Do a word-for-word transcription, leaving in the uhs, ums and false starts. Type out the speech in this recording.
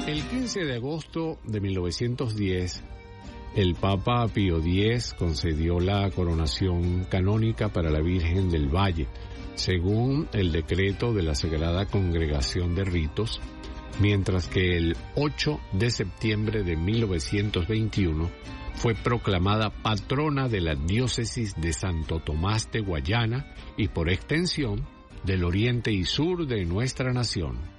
El quince de agosto de mil novecientos diez, el Papa Pío X concedió la coronación canónica para la Virgen del Valle, según el decreto de la Sagrada Congregación de Ritos, mientras que el ocho de septiembre de mil novecientos veintiuno fue proclamada patrona de la diócesis de Santo Tomás de Guayana y, por extensión, del oriente y sur de nuestra nación.